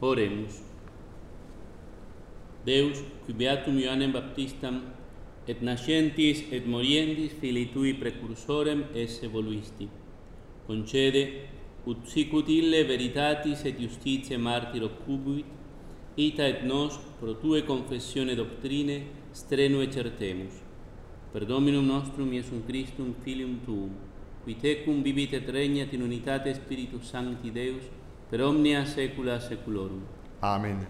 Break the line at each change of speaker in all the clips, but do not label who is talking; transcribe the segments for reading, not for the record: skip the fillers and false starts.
Oremus. Deus, qui beatum Ioannem Baptistam et nascentis et moriendis filii tui precursorem esse voluisti, concede ut sicut ille veritatis et justitia martyro cubuit, ita et nos pro tue confessione doctrine strenue certemus. Per Dominum nostrum Iesum Christum Filium Tuum, qui tecum vivit et regnat in unitate Spiritus Sancti Deus, per omnia saecula saeculorum.
Amen.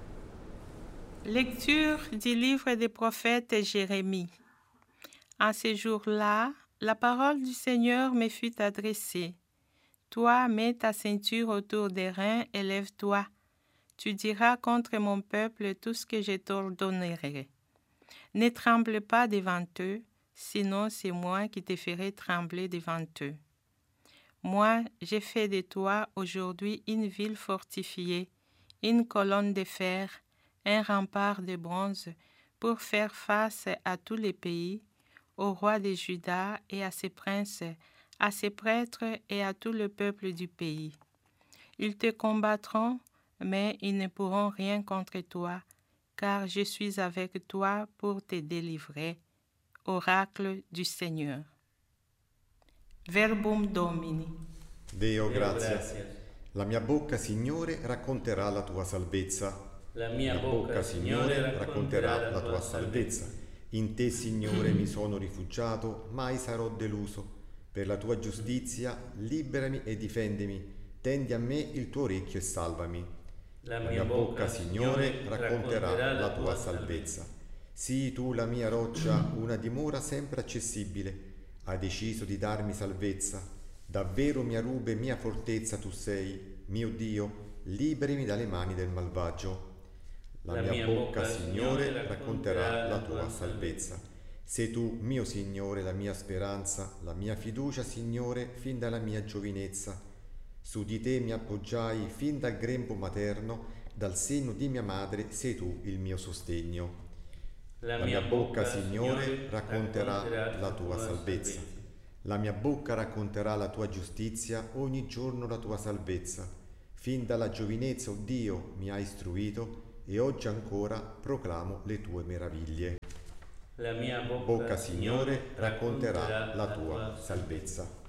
Lecture du livre des prophètes Jérémie. En ces jours-là, la parole du Seigneur me fut adressée. Toi, mets ta ceinture autour des reins et lève-toi. Tu diras contre mon peuple tout ce que je t'ordonnerai. Ne tremble pas devant eux, sinon c'est moi qui te ferai trembler devant eux. Moi, j'ai fait de toi aujourd'hui une ville fortifiée, une colonne de fer, un rempart de bronze, pour faire face à tous les pays, au roi de Juda et à ses princes, à ses prêtres et à tout le peuple du pays. Ils te combattront, mais ils ne pourront rien contre toi, car je suis avec toi pour te délivrer. Oracle du Seigneur. Verbum Domini.
Deo gratias. La mia bocca, Signore, racconterà la tua salvezza.
La mia bocca, Signore,
racconterà la tua salvezza. In te, Signore, mi sono rifugiato, mai sarò deluso. Per la tua giustizia, liberami e difendimi. Tendi a me il tuo orecchio e salvami.
La
mia bocca, Signore, racconterà la tua salvezza. Sii tu la mia roccia, una dimora sempre accessibile. Hai deciso di darmi salvezza. Davvero mia rube e mia fortezza tu sei. Mio Dio, liberami dalle mani del malvagio. La mia bocca, Signore, racconterà la tua salvezza. Sei tu, mio Signore, la mia speranza, la mia fiducia, Signore, fin dalla mia giovinezza. Su di te mi appoggiai fin dal grembo materno, dal seno di mia madre sei tu il mio sostegno. La mia bocca, Signore, racconterà la tua salvezza. La mia bocca racconterà la tua giustizia, ogni giorno la tua salvezza. Fin dalla giovinezza, o Dio, mi hai istruito, e oggi ancora proclamo le tue meraviglie.
La mia
Bocca, Signore, racconterà la tua salvezza.